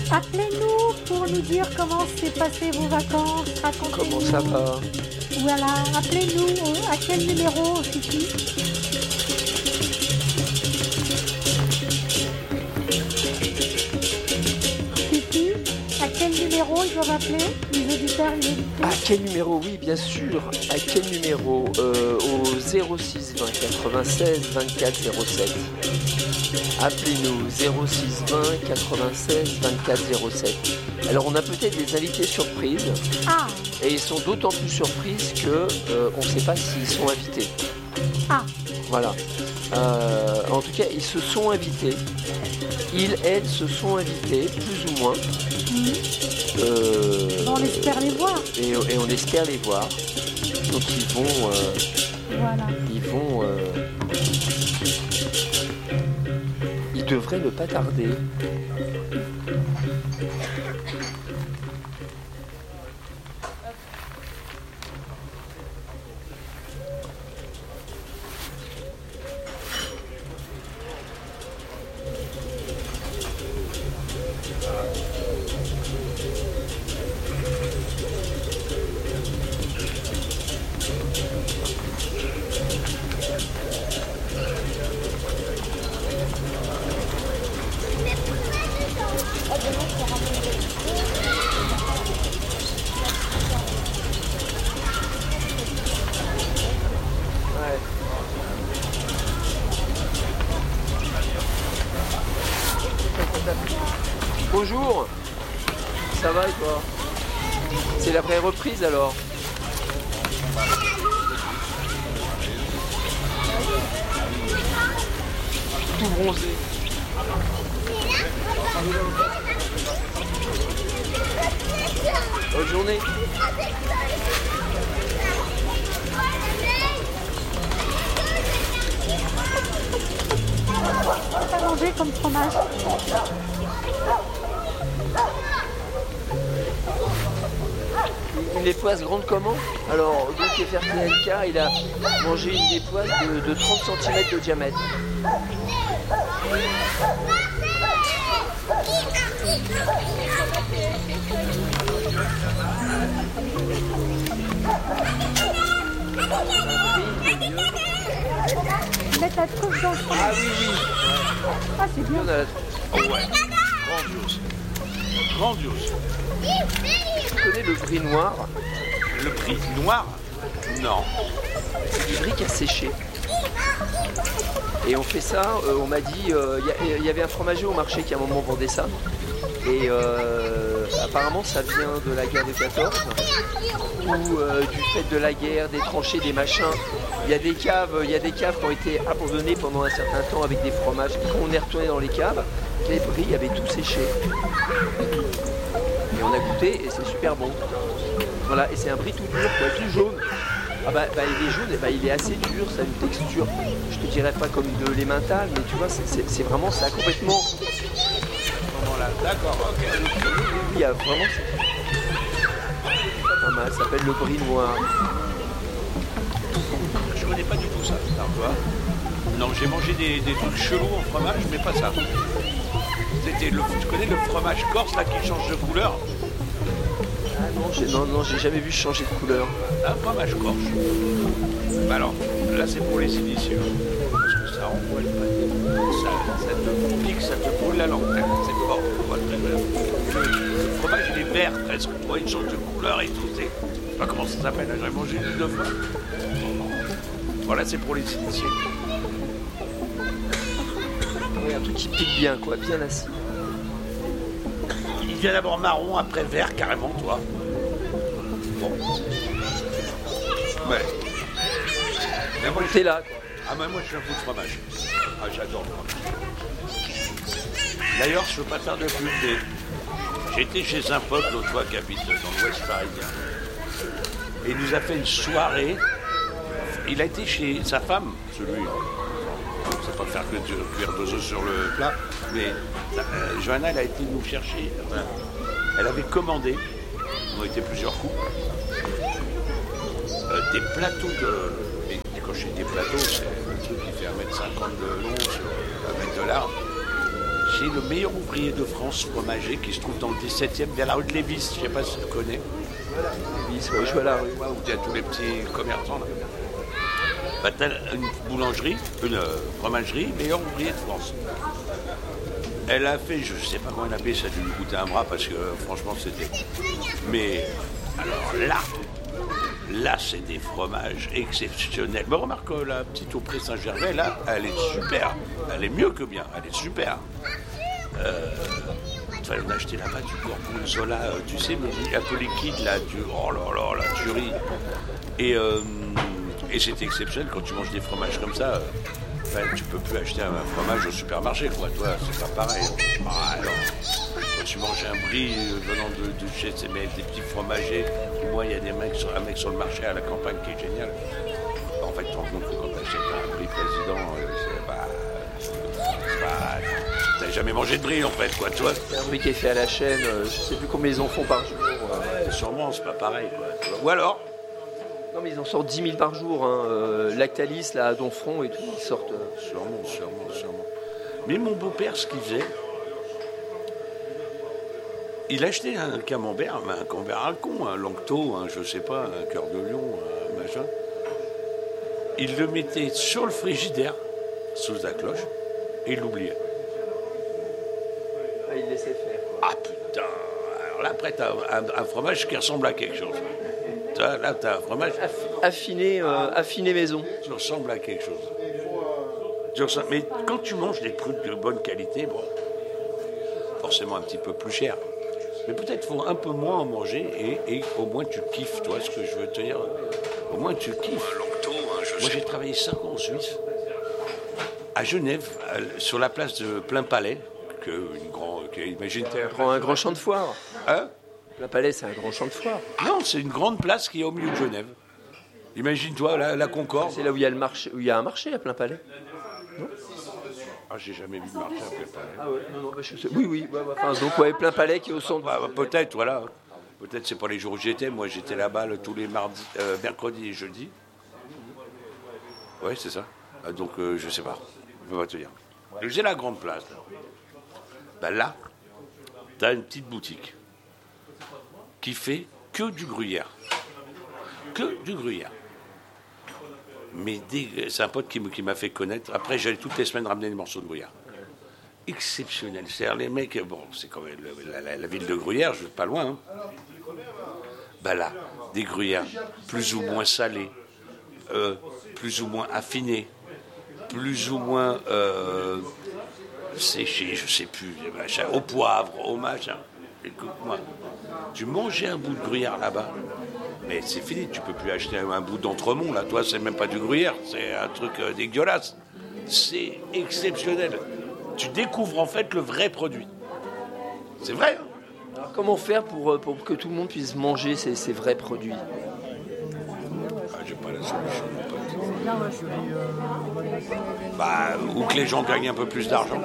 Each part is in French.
Appelez-nous pour nous dire comment s'est passé vos vacances. Racontez-nous. Comment ça va? Voilà, appelez-nous. À quel numéro, Fifi? Fifi, à quel numéro ils doivent appeler, les auditeurs et les auditrices? À quel numéro? Oui, bien sûr. À quel numéro? Au 06 20 96 24 07. Appelez-nous 06 20 96 24 07. Alors on a peut-être des invités surprises. Ah, Et ils sont d'autant plus surprises que on ne sait pas s'ils sont invités. ah, Voilà. En tout cas, ils se sont invités. Ils, elles, se sont invités, plus ou moins. on espère les voir. Et on espère les voir. Donc ils vont... Voilà. Ils devraient ne pas tarder. Bonjour, ça va et toi? C'est la vraie reprise alors? Tout bronzé. Bonne journée. Pas manger comme fromage. Une lépoise grande comment? Alors, donc FRTLK, il a mangé une lépoise de 30 cm de diamètre. Mettre la truffe dans le fromage. Ah oui, oui. Ah, c'est bien. On a la... Oh ouais, grandiose. Grandiose. Tu connais le brie noir? Le prix noir? Non. C'est du brie qui a séché. Et on fait ça, on m'a dit, il y avait un fromager au marché qui à un moment vendait ça. Et apparemment ça vient de la guerre de 14 ou du fait de la guerre, des tranchées, des machins. Il y a des caves qui ont été abandonnées pendant un certain temps avec des fromages. Quand on est retourné dans les caves, les bris avaient tout séché. Et on a goûté et c'est super bon. Voilà, et c'est un brie tout dur, quoi, tout jaune. Ah bah, il est jaune, et bah il est assez dur, ça a une texture, je te dirais pas comme de l'emmental, mais tu vois, c'est vraiment, ça a complètement... Là. D'accord, ok. Il y a vraiment... Pas mal, ça s'appelle le brie noir. Je connais pas du tout ça, alors, tu vois. Non, j'ai mangé des trucs chelous en fromage, mais pas ça. Tu connais le fromage corse là qui change de couleur? Non, j'ai jamais vu changer de couleur. Un fromage corse. Bah alors, là c'est pour les initiés. Parce que ça envoie le pâté. Ça te pique, ça te brûle la langue. C'est fort, on voit très bien. Le fromage il est vert presque. Tu vois, il change de couleur et tout. Je sais pas comment ça s'appelle, j'ai mangé une ou deux fois. Voilà, c'est pour les initiés. Ouais, un truc qui pique bien, quoi, bien assis. Il vient d'abord marron, après vert carrément, toi. Bon. Ouais. Mais moi, T'es là, quoi. Ah mais moi je suis un fou de fromage. Ah j'adore le fromage. D'ailleurs je ne veux pas faire de pub, mais j'étais chez un pote l'autre fois qui habite dans l'Ouest parisien. Et il nous a fait une soirée. Il a été chez sa femme, celui. Je ne sais pas faire que de cuire 2 œufs sur le plat, mais Johanna elle a été nous chercher. Voilà. Elle avait commandé, on a été plusieurs coups, des plateaux de. Et quand je dis des plateaux, c'est un truc qui fait 1,50 m de long sur 1 mètre de large, j'ai le meilleur ouvrier de France fromager qui se trouve dans le 17e, vers la rue de Lévis, je ne sais pas si tu le connais. Je vais à la rue. Où il y a tous les petits commerçants là. Bah, t'as une boulangerie, une fromagerie, meilleur ouvrier de France. Elle a fait, je ne sais pas comment elle a payé, ça a dû lui coûter un bras parce que franchement c'était. Mais alors là c'est des fromages exceptionnels. Mais remarque que la petite au Pré Saint-Gervais, là, elle est super. Elle est mieux que bien, elle est super. On a acheté là-bas du gorgonzola, tu sais, mais un peu liquide là, oh là là, la tuerie. Et c'est exceptionnel quand tu manges des fromages comme ça. Tu peux plus acheter un fromage au supermarché, quoi. Toi, c'est pas pareil. Alors, quand tu manges un brie venant de chez des petits fromagers, au moins il y a un mec sur le marché à la campagne qui est génial. En fait, tu te rends compte que quand tu achètes un brie président, t'as jamais mangé de brie en fait, quoi, tu vois. C'est un brie qui est fait à la chaîne, je sais plus combien ils en font par jour. Ouais, sûrement, c'est pas pareil, quoi. Ou alors. Non mais ils en sortent 10 000 par jour, hein. Lactalis, là, à Donfront et tout, ils sortent. Sûrement. Mais mon beau-père, ce qu'il faisait, il achetait un camembert, mais un camembert à con, un Langto, je sais pas, un cœur de lion, un machin. Il le mettait sur le frigidaire, sous la cloche, et il l'oubliait. Ah, il laissait faire, quoi. Ah putain. Alors là, après, t'as un fromage qui ressemble à quelque chose. Là, t'as un fromage affiné maison. Tu ressembles à quelque chose. Mais quand tu manges des trucs de bonne qualité, bon, forcément un petit peu plus cher. Mais peut-être faut un peu moins en manger et au moins tu kiffes, tu vois ce que je veux te dire. Au moins tu kiffes. Moi j'ai travaillé 5 ans en Suisse, à Genève, sur la place de Plainpalais, imagine Un grand champ de foire. Hein? Plainpalais, c'est un grand champ de foire. Non, c'est une grande place qui est au milieu de Genève. Imagine-toi, la Concorde. C'est là où il y a le marché, où il y a un marché à Plainpalais. Non ? Ah, j'ai jamais vu de marché à Plainpalais. Ah ouais, non, je sais. Oui. Donc ouais, Plainpalais qui est au centre. Peut-être, voilà. Peut-être c'est pas les jours où j'étais. Moi, j'étais là-bas tous les mardis, mercredis et jeudis. Ouais, c'est ça. Donc, je sais pas. Je peux pas te dire. J'ai la grande place. Là, t'as une petite boutique qui fait que du gruyère. Que du gruyère. Mais c'est un pote qui m'a fait connaître. Après, j'allais toutes les semaines ramener des morceaux de gruyère. Exceptionnel. C'est-à-dire, les mecs, bon, c'est quand même la ville de Gruyère, je vais pas loin. Là, des gruyères plus ou moins salées, plus ou moins affinées, plus ou moins séchées, je sais plus, au poivre, au machin. Écoute-moi, tu mangeais un bout de gruyère là-bas, mais c'est fini, tu peux plus acheter un bout d'entremont, là, toi, c'est même pas du gruyère, c'est un truc dégueulasse. C'est exceptionnel. Tu découvres en fait le vrai produit. C'est vrai. Alors, comment faire pour que tout le monde puisse manger ces vrais produits ? J'ai pas la solution, mon pote. Ou que les gens gagnent un peu plus d'argent.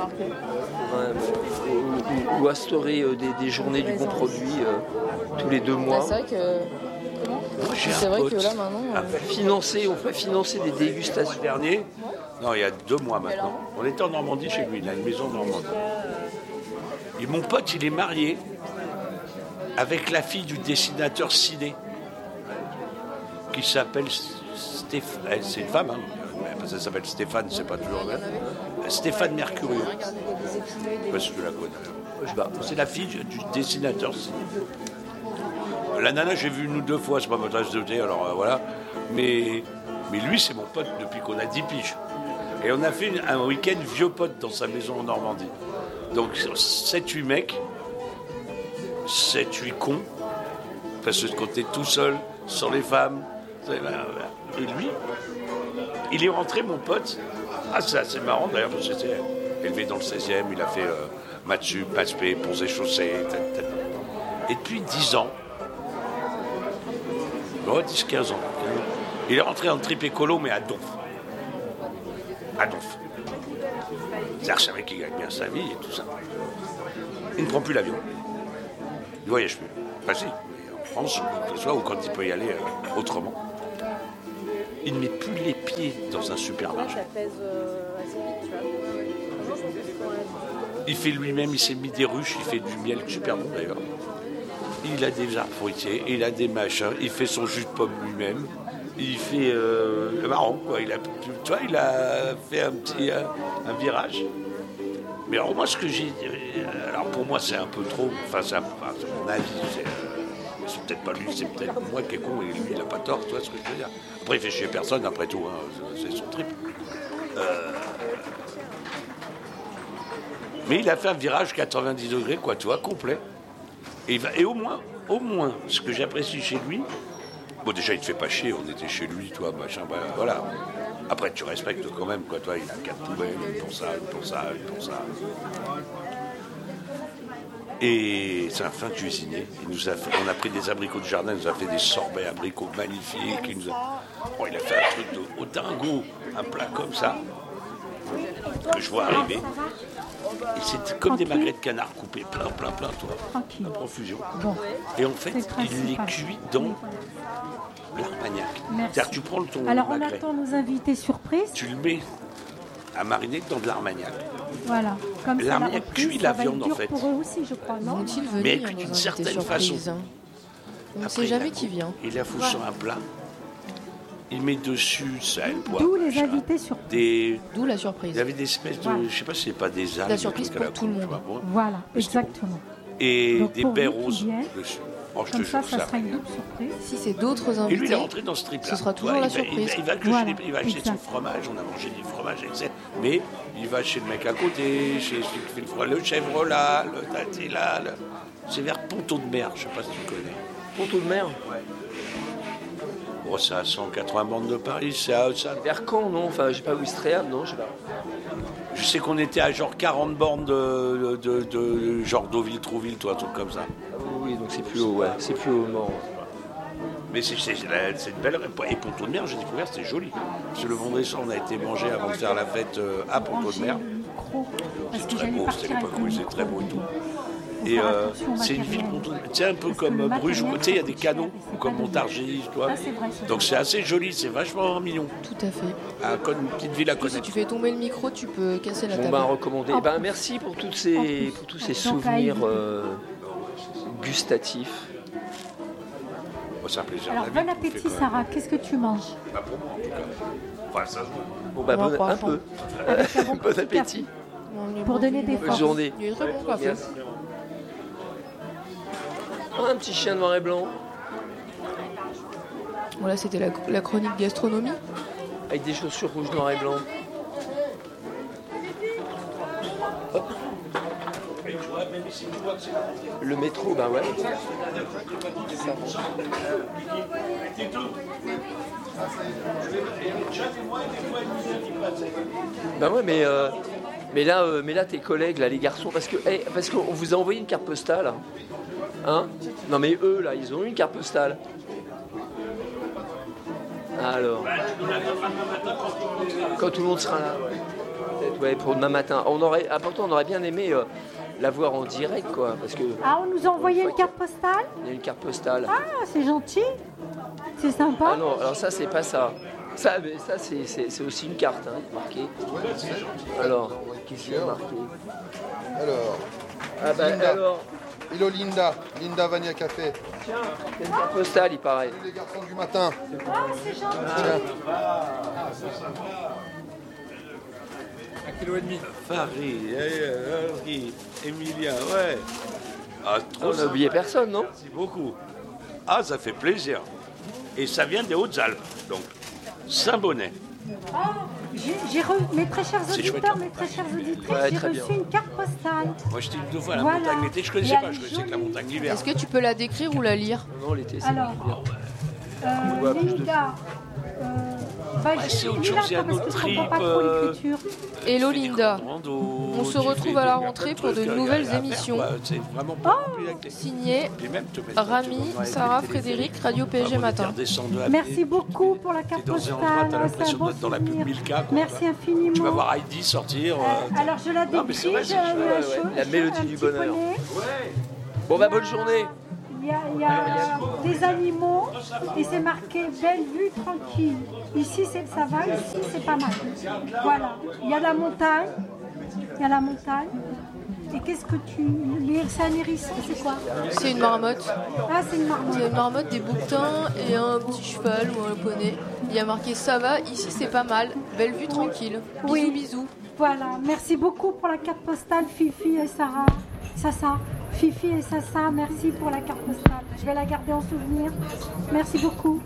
Ou instaurer des journées du bon produit tous les 2 mois. C'est vrai que. C'est vrai que là maintenant. On ferait financer des dégustations. Dernier. Non, il y a 2 mois maintenant. On était en Normandie chez lui, il a une maison en Normandie. Et mon pote, il est marié avec la fille du dessinateur ciné, qui s'appelle Stéphane. C'est une femme, hein. Ça s'appelle Stéphane, c'est pas toujours vrai. Stéphane Mercurio. Je sais pas si tu la connais. C'est la fille du dessinateur ciné. La nana, j'ai vu 1 ou 2 fois, c'est pas ma tasse de thé, alors voilà. Mais lui, c'est mon pote depuis qu'on a 10 piges. Et on a fait un week-end vieux pote dans sa maison en Normandie. Donc 7-8 mecs, 7-8 cons, parce que quand t'es tout seul, sans les femmes. Et lui, il est rentré, mon pote. C'est assez marrant d'ailleurs, parce que c'était élevé dans le 16e, il a fait Matsu, Paspé, Ponts et Chaussées. Et depuis 10 ans, 10-15 ans, il est rentré en trip écolo, mais à Donf. C'est-à-dire, c'est un mec qui gagne bien sa vie et tout ça. Il ne prend plus l'avion. Il ne voyage plus. Enfin, si, mais en France, que ce soit, ou quand il peut y aller autrement. Il ne met plus les pieds dans un supermarché. Ça pèse assez vite, tu vois. Il fait lui-même, il s'est mis des ruches, il fait du miel super bon d'ailleurs. Il a des arbres fruitiers, il a des machins, il fait son jus de pomme lui-même. Il fait marrant, quoi. Il a fait un virage. Mais alors moi, ce que j'ai... Alors pour moi, c'est un peu trop... Enfin, c'est mon avis. C'est peut-être pas lui, c'est peut-être moi qui est con et lui, il n'a pas tort, tu vois ce que je veux dire. Après, il fait chier personne, après tout. Hein, c'est son trip. Mais il a fait un virage 90 degrés, quoi, tu vois, complet. Et au moins, ce que j'apprécie chez lui... Bon, déjà, il te fait pas chier, on était chez lui, toi, machin, voilà. Après, tu respectes quand même, quoi, toi, il a 4 poubelles, une pour ça. Et c'est un fin cuisinier. On a pris des abricots de jardin, il nous a fait des sorbets abricots magnifiques. Il a fait un truc au dingo, un plat comme ça, que je vois arriver. Et c'est comme des magrets de canard coupés, plein, toi, à profusion. Bon. Et en fait, il les cuit dans l'Armagnac. C'est-à-dire que tu prends ton Alors on magret, attend nos invités surprises. tu le mets à mariner dans de l'Armagnac. Voilà. Comme ça, L'armagnac la reprise, cuit la ça va être viande, en dur fait. pour eux aussi, je crois, non? Vont-ils venir, Mais elle cuit d'une nos invités certaine surprises, façon. hein. On ne Après, sait jamais qui vient. Il la fout sur un plat. Il met dessus sel, poivre, D'où les machin, invités surprises. Il D'où la y surprise. avait des espèces de... Voilà. Je sais pas si c'est pas des algues. La surprise des trucs à pour tout le con, monde. je sais pas, bon. Voilà, Mais c'était exactement. Et Donc, des pour baies vous qui roses viennent, dessus. Oh, je te Comme ça, jure, ça sera une double surprise. Si c'est d'autres Et lui, il est invités, rentré dans ce trip-là. ce sera Tu vois, toujours la il va- surprise. Il va Voilà, il va acheter son exact. fromage, on a mangé du fromage, etc. Mais il va chez le mec à côté, chez celui qui fait le fromage, le chèvre là, le tâté là. C'est vers Ponto de Mer, je sais pas si tu connais. Ponto de Mer. Oh, c'est à 180 bornes de Paris, c'est à... Vers Caen, non? Enfin, j'ai pas Ouistreham, non, je sais pas. Je sais qu'on était à genre 40 bornes de genre Deauville, Trouville, toi, un truc comme ça. Ah oui, donc c'est plus haut, ouais. C'est plus haut, non. Mais c'est une belle... Et Ponto de Mer, j'ai découvert, c'était joli. Parce que le vendredi soir, on a été manger avant de faire la fête à Ponto de Mer. Parce que Très j'allais beau, partir c'était l'époque avec où le il faisait très beau et tout. Faut Et faire attention au c'est une ville matériel. Ponto de Mer. C'est un peu Parce que comme le Bruges, matériel, tu sais, il y a des c'est canaux, c'est comme pas donné. Montargis, tu vois. Ah, c'est vrai, c'est Donc vrai. c'est assez joli, c'est vachement mignon. tout à fait. Une petite ville à Si connaître. tu fais tomber le micro, tu peux casser la Bon, table. ben, recommandé. En Ben, plus. merci pour, En tous plus. ces Donc, à souvenirs éviter. gustatifs. Bon, c'est un plaisir. Alors, La vie, bon on fait appétit, quand même. Sarah. Qu'est-ce que tu manges? Pas pour moi, en tout cas. Enfin, ça se voit. Bon, ben, On va bon, pas un fond. peu. Avec un bon Bon petit appétit. On est Pour bon, donner il est des bon. Bonne forces. journée. Il est très bon café. Merci. Oh, un petit chien noir et blanc. Voilà, c'était la chronique gastronomie. Avec des chaussures rouges, noir et blanc. Hop. Le métro, ben ouais. Ça. Ben ouais, mais là, tes collègues, là, les garçons, parce qu'on vous a envoyé une carte postale. Hein? Non mais eux, là, ils ont eu une carte postale. Alors, quand tout le monde sera là, peut-être, ouais, pour demain matin. Pourtant, on aurait bien aimé la voir en direct, quoi, parce que Ah, on nous a envoyé une carte postale? il y a une carte postale. Ah, c'est gentil. C'est sympa. Ah non, alors ça, c'est pas ça. Ça, c'est aussi une carte, hein, marquée. Alors, qu'est-ce qu'il y a marqué? Alors, Ah bah Linda. alors, hello Linda Vanilla Café. tiens, il y a une carte postale, il paraît. Les garçons du matin. Ah, c'est gentil. Farid, Emilia, ouais. Ah, trop On n'a oublié personne, non? Merci beaucoup. Ah, ça fait plaisir. Et ça vient des Hautes-Alpes, donc Saint-Bonnet. Ah, mes très chers C'est auditeurs, chouette. mes très chères auditrices, Ouais, j'ai très reçu bien. une carte postale. Moi, j'étais une deux fois à la Voilà. montagne l'été, je Et connaissais elle pas, est je connaissais que la jolie. montagne l'hiver. Est-ce que tu peux la décrire ou la lire? Non, l'été, c'est Alors, bien. voit plus de- Linda, c'est autre dis-la, chose, il y a toi, parce notre que je comprends pas trip, trop l'écriture. Hello Linda. On se retrouve à la rentrée pour de nouvelles émissions. C'est vraiment pas rempli avec les- Signé Puis même te mettre- Rami, tu vas Sarah, avec les Frédéric, téléphones. Radio PSG Ah, bon, Matin. redescendre à Merci pied. beaucoup pour la carte T'es dans un postale. endroit, t'as C'est un l'impression bon d'être dans la pub souvenir. 1000K, quoi. Merci infiniment. Tu vas voir Heidi sortir. Alors je la Non, mais c'est décris, vrai, c'est chouette, ouais. La mélodie du bonheur. Ouais. Bon, bah, bonne journée. Il y a des animaux et c'est marqué belle vue tranquille. Ici ça va, ici c'est pas mal. Voilà. Il y a la montagne. Il y a la montagne. Et qu'est-ce que tu... C'est un hérisson, c'est quoi? C'est une marmotte. Ah, c'est une marmotte. Il y a une marmotte, des bouquetins et un petit cheval ou un poney. Il y a marqué ça va, ici c'est pas mal, belle vue tranquille. Bisous Oui. bisous. Voilà, merci beaucoup pour la carte postale, Fifi et Sarah. Sassa. Fifi et Sassa, merci pour la carte postale. Je vais la garder en souvenir. Merci beaucoup.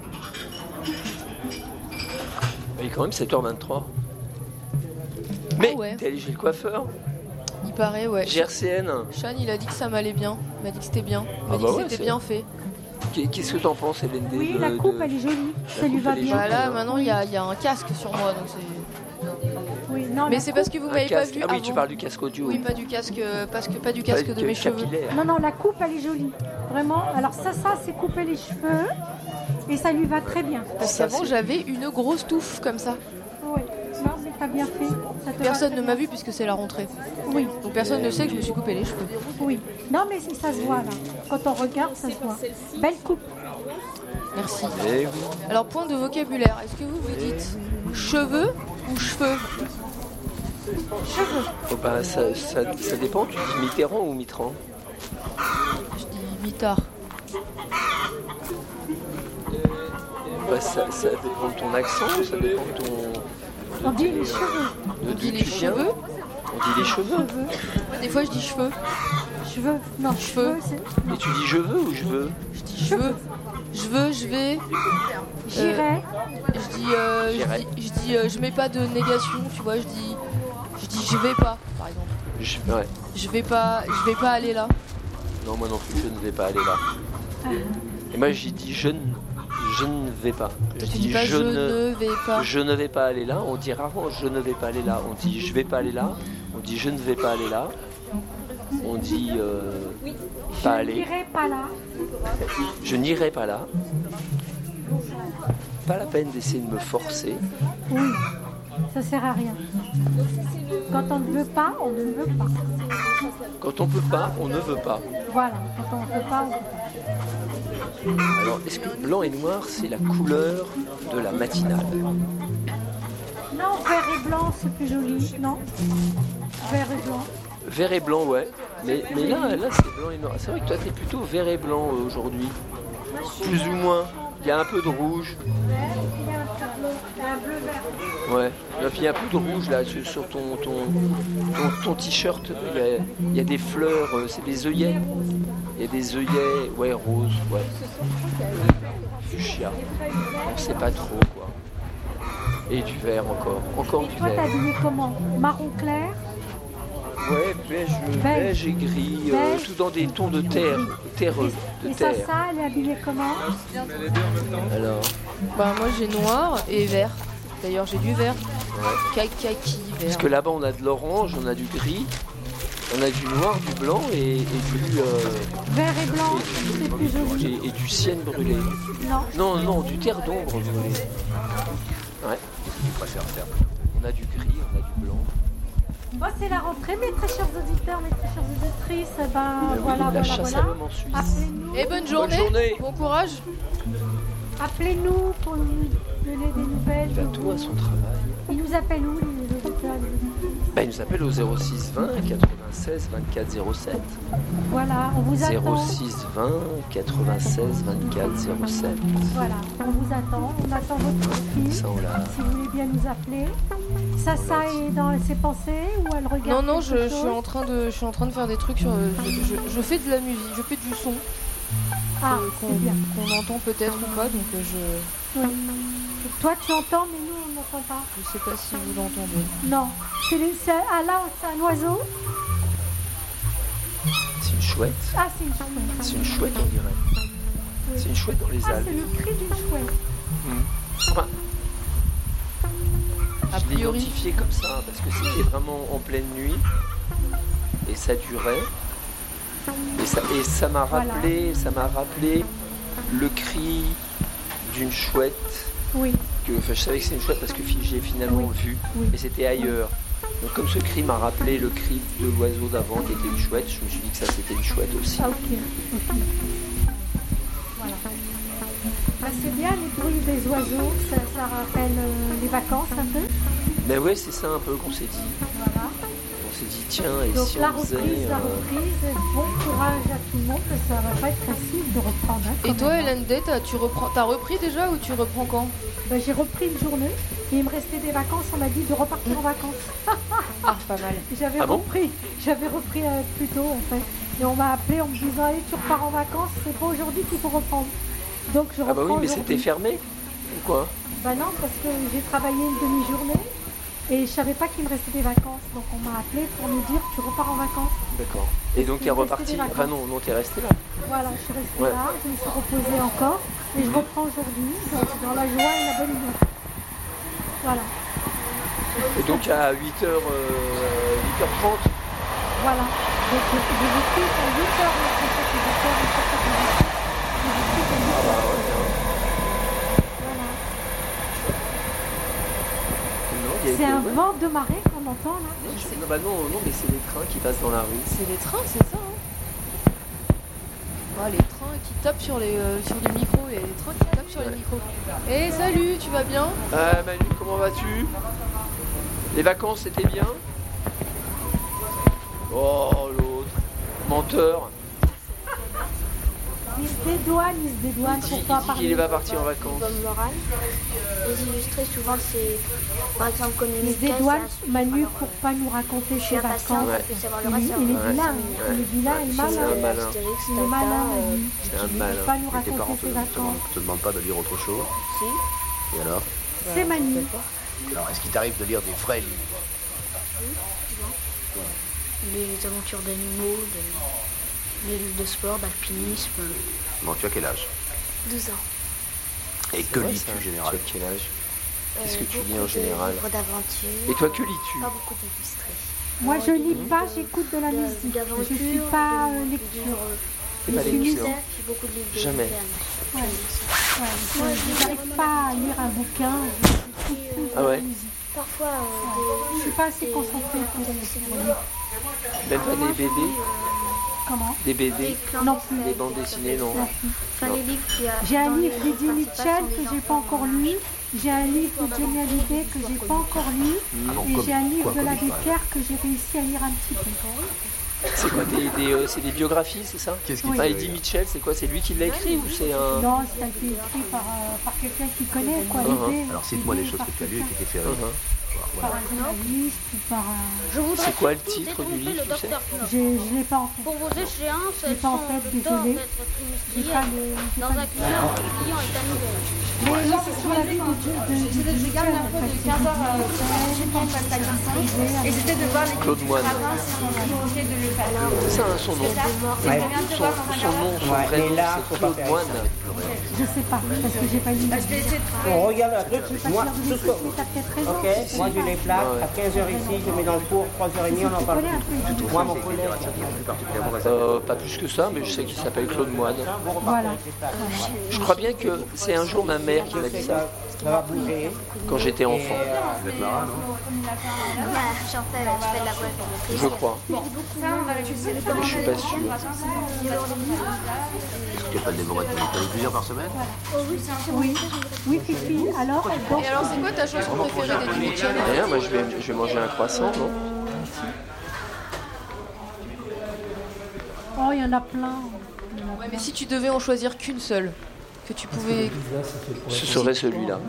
Il est quand même 7h23. Mais ouais. t'es allé chez le coiffeur? Il paraît, ouais. GRCN. Sean, il a dit que ça m'allait bien. Il m'a dit que c'était bien. Il m'a dit bah que ouais, c'était c'est- bien fait. Qu'est-ce que t'en penses, Hélène? Oui, la coupe, elle est jolie. Ça lui coupe, va elle est bien. jolie. Voilà, maintenant il y a un casque sur moi, donc c'est. Oui, non, Mais la c'est coupe- parce que vous Un m'avez pas casque. vu Ah oui, avant. tu parles du casque audio. Oui, pas du casque, pas du casque de mes cheveux. capillaire. Non, la coupe, elle est jolie. Vraiment. Alors ça, c'est couper les cheveux. Et ça lui va très bien. Parce Ça, qu'avant c'est- j'avais une grosse touffe comme ça. Oui. Non, mais t'as bien fait. Ça te va Personne très ne m'a bien. vu puisque c'est la rentrée. Oui, Donc personne ne sait que je me suis coupé les cheveux. oui. Non, mais ça se voit là. Quand on regarde, ça se voit. Belle coupe. Merci. Eh oui. Alors point de vocabulaire, est-ce que vous dites cheveux ou cheveux? Cheveux. Oh, bah, ça dépend, tu dis Mitterrand ou Mitterrand? Je dis mitard. Bah, ça dépend de ton accent, ça dépend de ton... On dit les cheveux. De On dit d'où les tu viens. cheveux. On dit les cheveux. Cheveux. Ouais, des fois je dis cheveux. Cheveux. Non, Cheveux. cheveux, c'est... Et tu dis je veux ou je veux? Je dis cheveux. Je veux, je vais. J'irai. Je dis, J'irai. je mets pas de négation, tu vois. Je dis je vais pas, par exemple. Ouais. Je vais pas aller là. Non, moi non plus, je ne vais pas aller là. Et moi, j'ai dit je ne vais pas. Je Tu dis dis pas je ne vais pas. je ne vais pas aller là. On dit rarement je ne vais pas aller là. On dit je vais pas aller là. On dit je ne vais pas aller là. On dit pas Je aller. n'irai pas là. Je n'irai pas là. Pas la peine d'essayer de me forcer. Oui. Ça sert à rien. Quand on ne veut pas, on ne veut pas. Quand on peut pas, on ne veut pas. Voilà. Quand on ne veut pas, on veut pas. Alors, est-ce que blanc et noir, c'est la couleur de la matinale? Non, vert et blanc, c'est plus joli. Non. Vert et blanc. Vert et blanc, ouais. Mais là c'est blanc et noir. C'est vrai que toi, t'es plutôt vert et blanc aujourd'hui. Plus ou moins. Il y a un peu de rouge. Il y a un bleu vert. Ouais. Et puis il y a un peu de rouge là sur ton t-shirt. Il y a des fleurs, c'est des œillets. Il y a des œillets, ouais, roses, ouais. Fuchsia. On sait pas trop quoi. Et du vert encore. Encore Et du toi, t'es vert. habillé comment? Marron clair? Ouais, beige et gris, Beige. tout dans des tons de terre, terreux, de Et terre. Sassa, elle est habillée comment? Alors, Bah moi j'ai noir et vert. D'ailleurs j'ai du vert. Kaki vert. parce que là-bas on a de l'orange, on a du gris, on a du noir, du blanc et Vert et blanc, c'est plus joli. et du ciel brûlé. Non. Non, du terre d'ombre brûlé. Ouais. On a du gris, on a du blanc. Bon, c'est la rentrée, mes très chers auditeurs, mes très chères auditrices. Ben, voilà, la chasse à l'homme en Suisse. Appelez-nous. Et bonne journée. journée. Bon courage. Appelez-nous pour nous donner des nouvelles. Il va tout à son travail. Ils nous appellent où, les auditeurs? Bah, il nous appelle au 06 20 96 24 07. Voilà, on vous attend. 06 20 96 24 07. Voilà, on vous attend. On attend votre fille. Ça, on l'a. Si vous voulez bien nous appeler. Sassa est dans ses pensées ou elle regarde Non, quelque je chose? suis en train de faire des trucs sur. Je fais de la musique, je fais du son Ah, qu'on c'est bien. qu'on entend peut-être ou pas, donc je Oui. Toi, tu entends, mais nous, on n'entend pas. sais pas si vous l'entendez. Non. Ah là, c'est un oiseau. C'est une chouette. Ah, c'est une chouette. C'est une chouette, on dirait. C'est une chouette dans les Ah, Alpes. c'est le cri d'une chouette. Enfin, A je l'ai priori. identifié comme ça parce que c'était vraiment en pleine nuit et ça durait. Et ça m'a Voilà. rappelé le cri d'une chouette. Oui. Je savais que c'était une chouette parce que j'ai finalement vu, Oui. mais c'était ailleurs. Donc comme ce cri m'a rappelé le cri de l'oiseau d'avant qui était une chouette, je me suis dit que ça c'était une chouette aussi. Ah, ok. Voilà. Bah, c'est bien les bruits des oiseaux, ça rappelle les vacances un peu. Mais ouais, c'est ça un peu qu'on s'est dit. Voilà. On s'est dit tiens, et Donc si la on faisait. reprise, bon courage à tout le monde, parce que ça va pas être facile de reprendre. Hein, Et quand toi, même, hein. Hélène D, t'as repris déjà ou tu reprends quand? Ben, j'ai repris une journée et il me restait des vacances. On m'a dit de repartir en vacances. Ah, pas mal. J'avais Ah bon repris plus tôt en fait. Et on m'a appelé en me disant allez, tu repars en vacances, c'est pas aujourd'hui qu'il faut reprendre. Donc je reprends Ah bah oui, mais aujourd'hui. c'était fermé ou quoi? Bah non, parce que j'ai travaillé une demi-journée et je savais pas qu'il me restait des vacances. Donc on m'a appelé pour me dire tu repars en vacances. D'accord. Et donc qu'il t'es me restait reparti. des Enfin vacances. non, t'es resté là. Voilà, je suis restée Ouais. là, je me suis reposée encore et je reprends aujourd'hui dans la joie et la bonne humeur. Voilà, Et donc à 8h30. voilà. Donc j'ai vécu à 8h, c'est un vent de marée qu'on entend là. Non, bah non, mais c'est les trains qui passent dans la rue. C'est les trains, c'est ça, hein? Les trains qui tapent sur les micros. Il y a les trains qui tapent sur les micros. Eh, salut, tu vas bien? Ah Manu, comment vas-tu? Les vacances, c'était bien? Oh, l'autre. Menteur. Il se dédouane pour pas Il dit parler. qu'il va partir en vacances. Bonne morale. Les illustrés, souvent, c'est par exemple comme Il une se dédouane, Manu, pour pas nous raconter ses vacances. Ouais. Il faut savoir le Il reste. est ça va. vilain, il est vilain, il est C'est malin. un malin. Astérix, Il est malin, Manu. C'est un Il ne malin. veut pas nous Et tes parents raconter ses vacances. te demandent pas de lire autre chose? Si. Et alors? C'est Manu. Alors, est-ce qu'il t'arrive de lire des vrais livres? Les aventures d'animaux, les livres de sport, d'alpinisme. Bon, tu as quel âge? 12 ans. Et que Ouais, lis-tu ça. généralement? Tu as quel âge? Qu'est-ce que tu lis Beaucoup en général? de livres d'aventure. Et toi, que lis-tu? Pas beaucoup d'illustrés. Moi, je lis pas, j'écoute de la musique. D'aventure, Je suis pas de lecture. livres C'est pas Je suis lecture. puis beaucoup de livres de Jamais. littérature. Ouais. Ouais, je n'arrive pas à lire un bouquin. Je suis plus Ah de ouais. la musique. Parfois, Je suis pas assez concentrée pour lire. Même pas des BD? Comment? Des BD? Non plus. Des bandes dessinées, non? Enfin, les livres qu'il y a J'ai un dans livre les d'Eddie livres Mitchell principaux que sont j'ai des pas encore lu. J'ai un livre de Johnny Hallyday que j'ai pas encore lu. Et j'ai un livre de la Becker que j'ai réussi à lire un petit peu. C'est quoi c'est des biographies, c'est ça? Qu'est-ce Oui. qu'il Eddie Mitchell, c'est quoi? C'est lui qui l'a écrit ou c'est un. Non, ça a été écrit par quelqu'un qui connaît quoi, l'idée. Alors, cite-moi les choses que tu as lues et qui t'étaient fait rire. Par un journaliste ou par un... C'est quoi le titre du livre, tu sais? Je l'ai pas en tête. Pour vos échéances, J'ai elles pas en sont tête, d'or désolé. d'être J'ai pas trimestrielles. le... j'ai Dans pas un le- client, le client est annulé. Mais c'est sur la vie de Mitchell, en fait. C'est Et c'était de voir les Claude Moine. essayer de le faire. C'est ça, hein, son nom. Son nom, son vrai nom, c'est Claude Moine. Je sais pas, parce que j'ai pas lu. Je vais essayer de On regarde un truc, moi, tout ce que... T'as peut-être raison. Ok, moi je les plaque, à 15h ici, je mets dans le four, 3h30, on en parle connais un plus. peu Eddie Moi, mon Mitchell. collègue, Plus particulièrement réservé. Pas plus que ça, mais je sais qu'il s'appelle Claude Moine. Voilà. Je crois bien que c'est un jour ma mère qui m'a dit ça, ça va bouger. quand j'étais enfant. Vous êtes marin, non? J'en fais, je fais de la voile. Je crois. ça, on va l'utiliser. Mais je suis pas sûr. Est-ce que tu n'as pas de dévoré de plusieurs par semaine? Oui, oui, Fifi. Alors, elle danse. Et alors, c'est quoi ta chanson préférée d'Eddie Mitchell? Rien, moi je vais manger un croissant, non? Oh, il y en a plein. Ouais, mais si tu devais en choisir qu'une seule, que tu pouvais... Ce serait celui-là.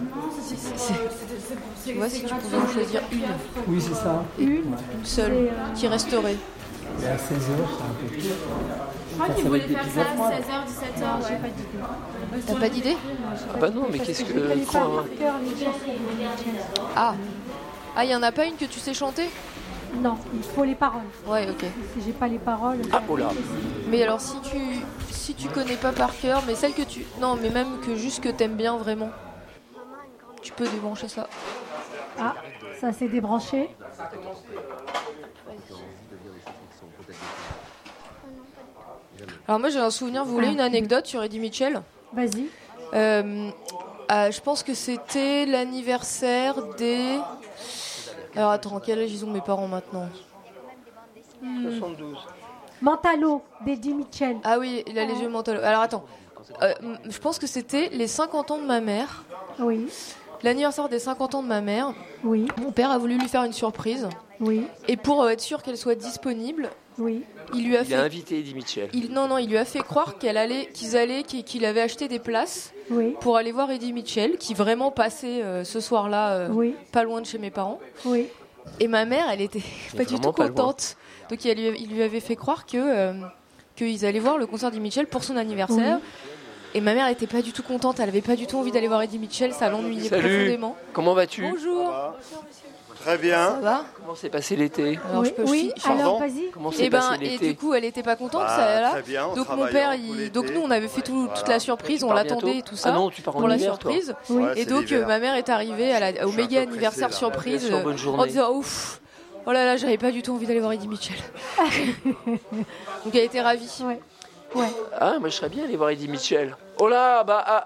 Tu vois, si tu pouvais en choisir une, Oui, c'est ça. Une. une seule, qui resterait. Et à 16h, c'est un peu plus. Je crois qu'il voulait faire ça à 16h, 17h. Ouais. T'as pas d'idée? Ah bah non, mais qu'est-ce Je connais que... pas Quoi, par hein? cœur les chansons de Mitchell. Ah, y en a pas une que tu sais chanter? Non, il faut les paroles. Ouais, ok. Si j'ai pas les paroles... Ah, oh là. Mais alors, si tu connais pas par cœur, mais celle que tu... Non, mais même que juste que t'aimes bien vraiment, tu peux débrancher ça. Ah, ça s'est débranché. Alors moi, j'ai un souvenir, vous voulez une anecdote sur Eddie Mitchell? Vas-y. Je pense que c'était l'anniversaire des... Alors attends, quel âge ils ont mes parents maintenant? 72. Mentalo, d'Eddie Mitchell. Ah oui, il a les yeux mentaux. Alors attends, je pense que c'était les 50 ans de ma mère. Oui, L'anniversaire des 50 ans de ma mère. oui. Mon père a voulu lui faire une surprise. Oui. Et pour être sûr qu'elle soit disponible, oui. Il a invité Eddie Mitchell. Il lui a fait croire qu'il avait acheté des places pour aller voir Eddie Mitchell, qui vraiment passait ce soir-là pas loin de chez mes parents. Oui. Et ma mère, elle était pas du tout contente. Donc il lui avait fait croire qu'ils allaient voir le concert d'Eddie Mitchell pour son anniversaire. Oui. Et ma mère était pas du tout contente, elle avait pas du tout envie d'aller voir Eddie Mitchell, ça l'ennuyait profondément. Comment vas-tu ? Bonjour. Très bien. Ça va ? Comment s'est passé l'été ? Alors, alors vas-y. Comment s'est passé l'été ? Et du coup, elle était pas contente, ça là. Très bien, donc mon père, donc nous, on avait fait toute la surprise, on l'attendait et tout ça. Ah non, tu pars en pour la hiver, surprise. Oui. Et donc ma mère est arrivée au méga anniversaire surprise en disant ouf. Oh là là, j'avais pas du tout envie d'aller voir Eddie Mitchell. Donc elle était ravie. Ouais. Ah, moi je serais bien allé voir Eddie Mitchell. Oh là,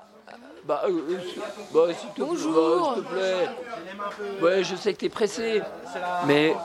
bonjour. S'il te plaît. Ouais, je sais que t'es pressé, mais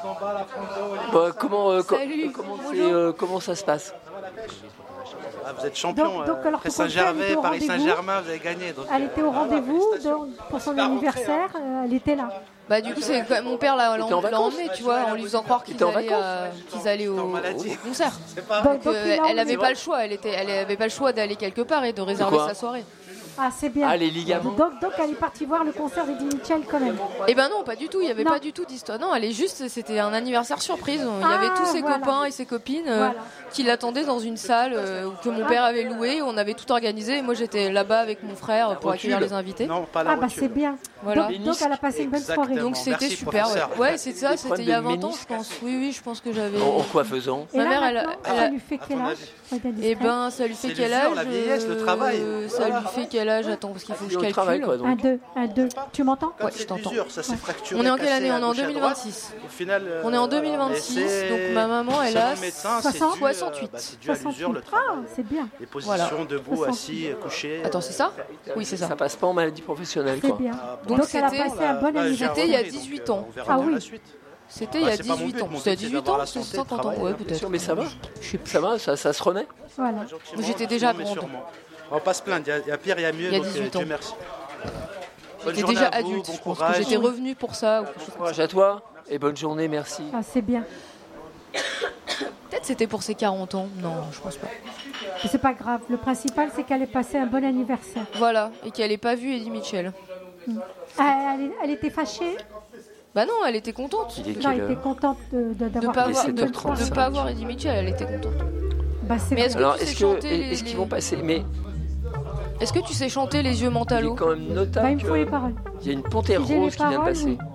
comment ça se passe ? Vous êtes champion. Après Saint-Gervais, Paris Saint-Germain, vous avez gagné. Donc, elle était au rendez-vous pour son anniversaire. Elle était là. Bah du coup c'est mon père l'a emmené, tu vois, en lui faisant croire qu'ils allaient au concert. Donc elle n'avait pas le choix, elle avait pas le choix d'aller quelque part et de réserver sa soirée. Ah, c'est bien. Ah, les ligaments. Donc elle est partie voir le concert d'Eddie Mitchell quand même. Eh ben non, pas du tout. Il y avait pas du tout d'histoire. Non, c'était un anniversaire surprise. Il y avait tous ses copains et ses copines qui l'attendaient dans une salle que mon père avait louée. On avait tout organisé. Et moi, j'étais là-bas avec mon frère pour accueillir les invités. Non, pas la rotule. C'est bien. Voilà. Donc elle a passé une bonne soirée. Donc c'était super. Ouais, c'est ça. C'était il y a 20 ans, je pense. Oui, je pense que j'avais. En quoi faisant ? Ma mère, ça lui fait quel âge ? Eh ben, ça lui fait quel âge ? La vieillesse, le travail. Ça lui fait quel âge ? Attends, parce qu'il faut que je calcule. 1, 2. Tu m'entends ? Ouais, je t'entends. Ça s'est fracturé. On est en quelle année ? On est en 2026. Au final, on est en 2026, donc ma maman, elle a 68. C'est dû à l'usure, le travail. Ah, c'est bien. Les positions debout, assis, couché. Attends, c'est ça ? Oui, c'est ça. Ça passe pas en maladie professionnelle, quoi. C'est bien. Donc elle a passé un bon anniversaire. C'était il y a 18 ans. Ah oui. C'était il y a 18 ans. C'était il y a 18 ans, c'est 50 ans, ouais, peut-être. Mais ça va. Ça se remet. Voilà. J'étais déjà grande. On va pas se plaindre, il y a pire, il y a mieux, donc Dieu merci. J'étais déjà adulte, je pense que j'étais revenue pour ça. Courage à toi et bonne journée, merci. Ah, c'est bien. Peut-être c'était pour ses 40 ans. Non, je pense pas. Mais c'est pas grave. Le principal, c'est qu'elle ait passé un bon anniversaire. Voilà, et qu'elle ait pas vu Eddie Mitchell. Elle était fâchée ? Bah non, elle était contente. Non, elle était contente de pas avoir Eddie Mitchell, elle était contente. Bah, mais est-ce qu'ils vont passer Est-ce que tu sais chanter Les Yeux Mentalo ? Il est quand même notable il me faut les paroles. Il y a une panthère rose qui vient de passer. Oui.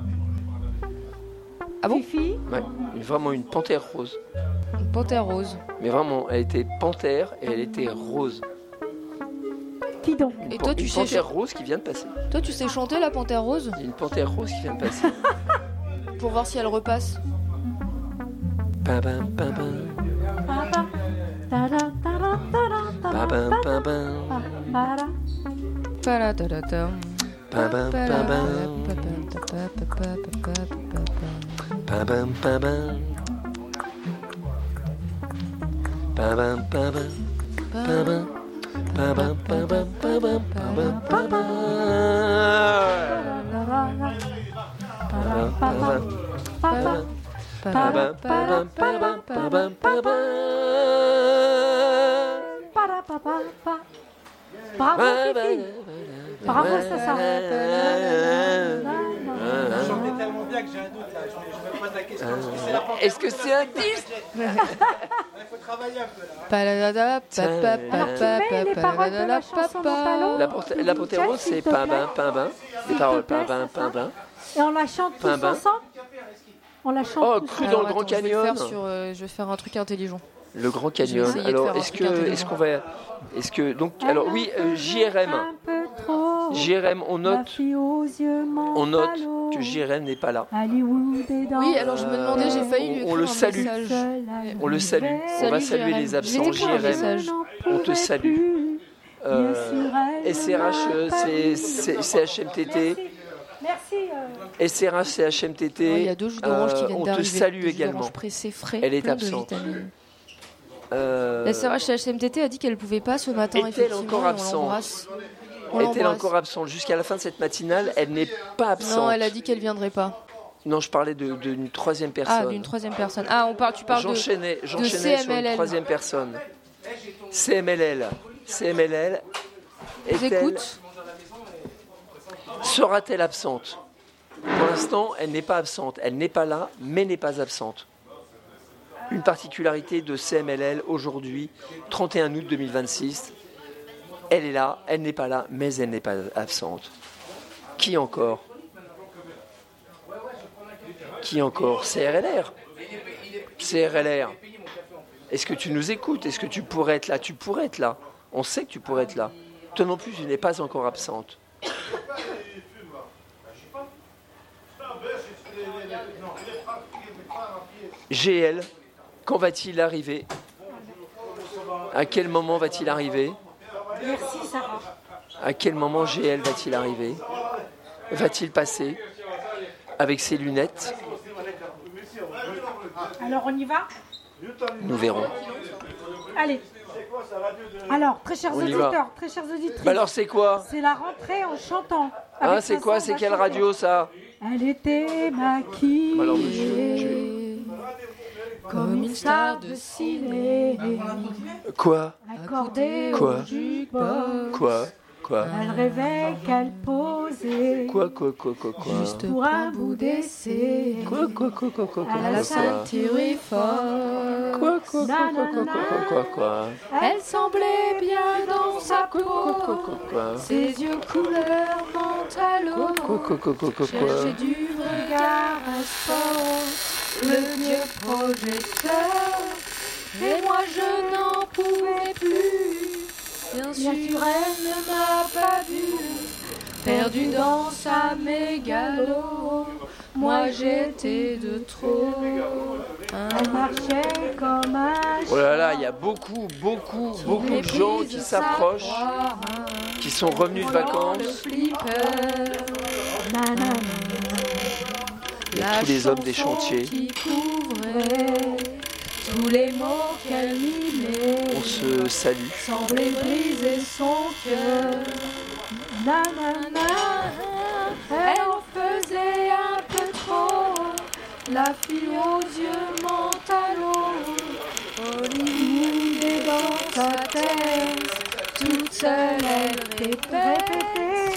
Ah bon ? Fifi ? Ouais, vraiment une panthère rose. Une panthère rose. Mais vraiment, elle était panthère et elle était rose. Qui donc ? Et toi, tu sais panthère rose qui vient de passer. Toi, tu sais chanter la panthère rose ? Il y a une panthère rose qui vient de passer. Pour voir si elle repasse. Bravo Fifi. Bravo ça. Vous chantez tellement bien que j'ai un doute là. Je me pose la question. Est-ce que c'est un disque ? Il faut travailler un peu là. Alors tu mets les paroles de la chanson Mentalo ? La panthère rose, c'est pain-bain, pain-bain. Les paroles pain-bain, pain-bain. Et on la chante tous ensemble ? On la chante tous cru dans le Grand Canyon. Je vais faire un truc intelligent. Le Grand Canyon. Alors, alors oui, JRM. JRM, on note que JRM n'est pas là. Oui, alors je me demandais, j'ai failli lui écrire un message. On le salue. On va saluer les absents. JRM, on te salue. SRH, c'est HMTT. Merci. SRH, c'est HMTT. Il y a 2 jus d'orange qui viennent on d'arriver. te salue également. Pressé, frais, elle est absente. La SRH HMTT a dit qu'elle ne pouvait pas ce matin. Est-elle encore absente ? Est-elle encore absente ? Jusqu'à la fin de cette matinale, elle n'est pas absente. Non, elle a dit qu'elle ne viendrait pas. Non, je parlais d'une troisième personne. Ah, d'une troisième personne. Ah, tu parles J'enchaînais de sur une CMLL. troisième personne. CMLL. CMLL. J'écoute. Sera-t-elle absente? Pour l'instant, elle n'est pas absente. Elle n'est pas là, mais n'est pas absente. Une particularité de CMLL aujourd'hui, 31 août 2026. Elle est là, elle n'est pas là, mais elle n'est pas absente. Qui encore? Qui encore? CRLR. CRLR. Est-ce que tu nous écoutes? Est-ce que tu pourrais être là? Tu pourrais être là. On sait que tu pourrais être là. Toi non plus, tu n'es pas encore absente. GL, quand va-t-il arriver? À quel moment va-t-il arriver? Merci Sarah. À quel moment GL va-t-il arriver? Va-t-il passer avec ses lunettes? Alors on y va? Nous verrons. Allez. Alors, très chers auditeurs, très chères auditrices. Bah alors c'est quoi? C'est la rentrée en chantant. Ah, c'est quoi? C'est quelle radio ça? Elle était maquillée. Alors, comme une star de ciné. Quoi? Accordée Quoi? au jukebox. Quoi? Elle rêvait qu'elle posait. Quoi? Juste pour un bout d'essai. Quoi? À la ceinture forte. Quoi? Elle semblait bien dans sa peau. Ses yeux couleur mentalo. Cherchait du regard un sport. Le vieux projecteur. Et moi je n'en pouvais plus. Bien sûr, elle ne m'a pas vu, perdu dans sa mégalo. Moi, j'étais de trop. Elle marchait comme un Oh là là, il y a beaucoup de gens qui s'approchent, qui sont revenus de vacances. Il y a tous les hommes des chantiers. Tous les mots qu'elle mimait, on se salue. Semblaient briser son cœur. Elle en faisait un peu trop. La fille aux yeux mentalo. Hollywood est dans sa tête. Toute seule elle répète.